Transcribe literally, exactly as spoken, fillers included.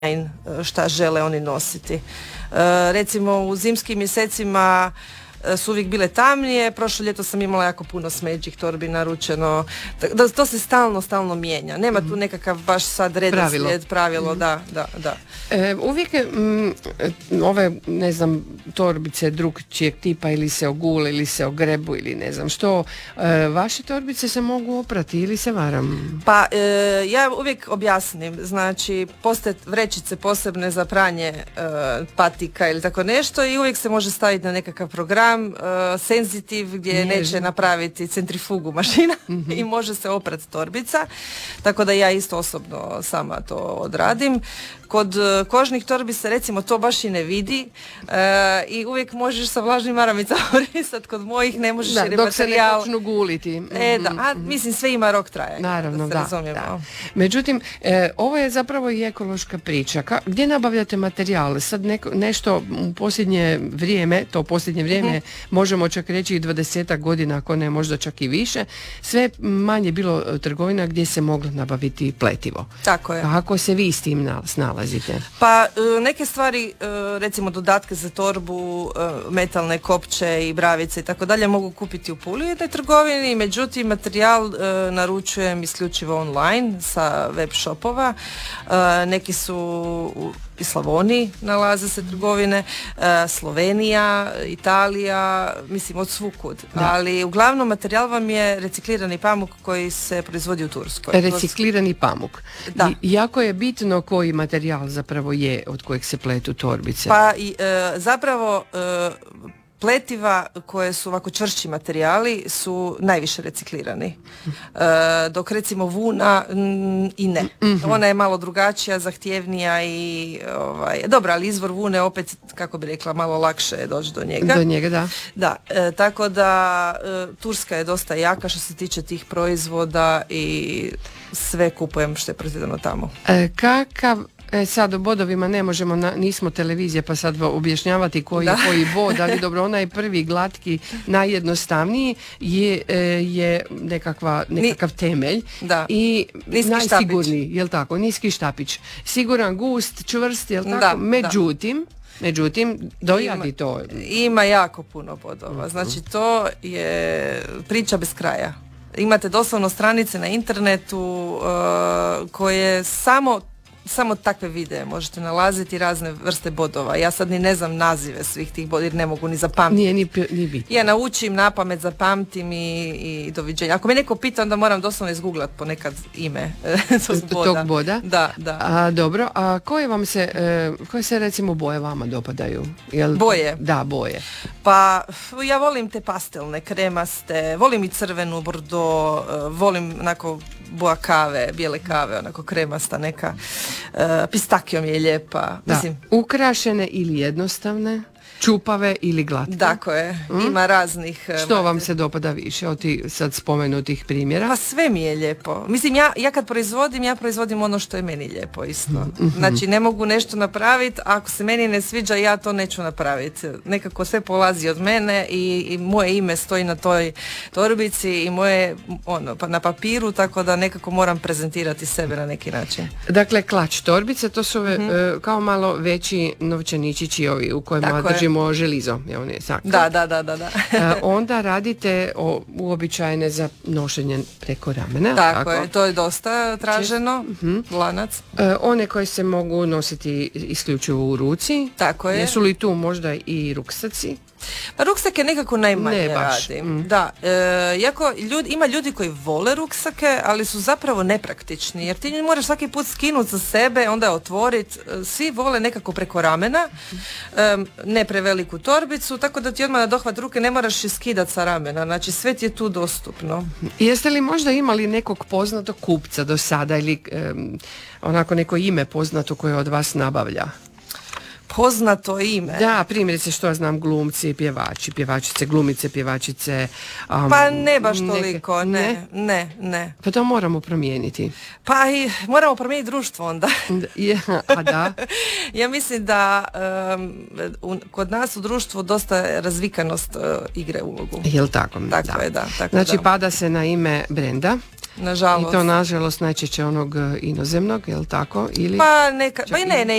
šta žele oni nositi. E, recimo u zimskim mjesecima su uvijek bile tamnije, prošlo ljeto sam imala jako puno smeđih torbi naručeno, da, to se stalno, stalno mijenja. Nema mm-hmm. tu nekakav baš sad redoslijed, pravilo, pravilo mm-hmm. da, da, da. E, uvijek je, m, ove, ne znam, torbice drugčijeg tipa ili se ogule ili se ogrebu ili ne znam što, e, vaše torbice se mogu oprati ili se varam? Pa, e, ja uvijek objasnim, znači, postoje vrećice posebne za pranje e, patika ili tako nešto i uvijek se može staviti na nekakav program Uh, senzitiv gdje Nježno. neće napraviti centrifugu mašina mm-hmm. i može se oprati torbica, tako da ja isto osobno sama to odradim. Kod uh, kožnih torbi se recimo to baš i ne vidi uh, i uvijek možeš sa vlažnim maramicama risati, kod mojih ne možeš da, jer je dok materijal... se ne počnu guliti. Mm-hmm. E da, a mislim sve ima rok trajanja. Naravno, da, se da, da. Međutim, e, ovo je zapravo i ekološka priča. Ka, gdje nabavljate materijale? Sad neko, nešto u posljednje vrijeme, to posljednje vrijeme mm-hmm. možemo čak reći i dvadesetak godina, ako ne možda čak i više, sve manje bilo trgovina gdje se moglo nabaviti pletivo. Tako je. Kako se vi s tim snalazite? Pa neke stvari, recimo dodatke za torbu, metalne kopče i bravice i tako dalje mogu kupiti u Puli u jednoj trgovini, međutim materijal naručujem isključivo online sa web shopova. Neki su u i Slavoniji nalaze se trgovine, Slovenija, Italija, mislim od svukud. Da. Ali uglavnom materijal vam je reciklirani pamuk koji se proizvodi u Turskoj. Reciklirani pamuk. Da. I, jako je bitno koji materijal zapravo je od kojeg se pletu torbice. Pa i, e, zapravo e, pletiva koje su ovako čvršći materijali su najviše reciklirani. E, dok recimo vuna m, i ne. Mm-hmm. Ona je malo drugačija, zahtjevnija i ovaj, dobro, ali izvor vune opet, kako bi rekla, malo lakše je doći do njega. Do njega, da. Da, e, tako da e, Turska je dosta jaka što se tiče tih proizvoda i sve kupujem što je proizvedeno tamo. E, kakav E, sad o bodovima ne možemo, na, nismo televizija pa sad objašnjavati koji da. je koji bod, ali dobro, onaj prvi glatki, najjednostavniji je, e, je nekakva, nekakav Ni, temelj da. i niski najsigurniji, štapić. Jel tako, niski štapić. Siguran, gust, čvrst, jel tako? Da, međutim, da. Međutim, dojadi ima, to. Ima jako puno bodova, znači to je priča bez kraja. Imate doslovno stranice na internetu uh, koje samo samo takve videe možete nalaziti, razne vrste bodova. Ja sad ni ne znam nazive svih tih bodova jer ne mogu ni zapamtiti. Nije ni, ni bitno. Ja naučim napamet, zapamtim i, i doviđenja. Ako me neko pita, onda moram doslovno izgooglat ponekad ime tog boda. Tog boda? Da, da. A, dobro, a koje vam se, e, koje se recimo boje vama dopadaju? Jel, boje? Da, boje. Pa, ja volim te pastelne, kremaste, volim i crvenu, bordo, volim onako boja kave, bijele kave, onako kremasta neka. Uh, pistakijom je lijepa. Da. Mislim, ukrašene ili jednostavne, čupave ili glatke. Tako je, mm? ima raznih. Što vam se dopada više od tih sad spomenutih primjera? Pa sve mi je lijepo. Mislim, ja, ja kad proizvodim, ja proizvodim ono što je meni lijepo isto. Mm-hmm. Znači, ne mogu nešto napraviti, ako se meni ne sviđa, ja to neću napraviti. Nekako sve polazi od mene i, i moje ime stoji na toj torbici i moje ono, pa na papiru, tako da nekako moram prezentirati sebe na neki način. Dakle, klač torbice, to su mm-hmm. uh, kao malo veći novčaničići ovi u kojima tako držimo je. želizo. Je on je da, da, da, da, da. uh, onda radite o, uobičajene za nošenje preko ramena. Tako, tako je, to je dosta traženo. Mm-hmm. Lanac. Uh, one koje se mogu nositi isključivo u ruci. Tako je. Jesu li tu možda i ruksaci? Pa ruksake nekako najmanje ne baš. radim. Mm. Da, e, jako ljudi, ima ljudi koji vole ruksake, ali su zapravo nepraktični, jer ti moraš svaki put skinuti za sebe, onda otvoriti. Svi vole nekako preko ramena, e, ne preveliku torbicu, tako da ti odmah na dohvat ruke ne moraš iskidati sa ramena, znači sve ti je tu dostupno. Jeste li možda imali nekog poznatog kupca do sada ili e, onako neko ime poznato koje od vas nabavlja? poznato ime. Da, primjerice što ja znam, glumci, pjevači, pjevačice, glumice, pjevačice. Um, Pa ne baš neke- toliko, ne, ne, ne. Pa to moramo promijeniti. Pa i moramo promijeniti društvo onda. Da, je, a da, Ja mislim da um, u- kod nas u društvu dosta razvikanost uh, igre ulogu. jel tako? Tako da. je, da. Tako Znači da. pada se na ime brenda Nažalost. i to nažalost najčešće onog e, inozemnog, jel tako? Ili... Pa neka, pa i ne, ne,